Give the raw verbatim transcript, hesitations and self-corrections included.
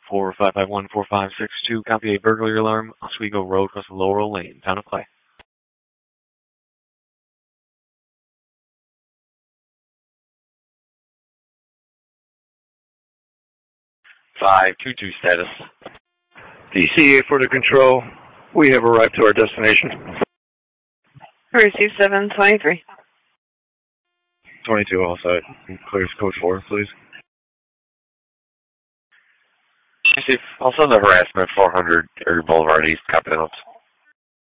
four five five one four five six two, copy a burglary alarm, Oswego Road, across Laurel Lane, Town of Clay. five two two status. D C A for the control. We have arrived to our destination. Receive seven twenty-three. twenty-two all set. Clears code four, please. Receive. Also the harassment, four hundred Erie Boulevard East, copy out.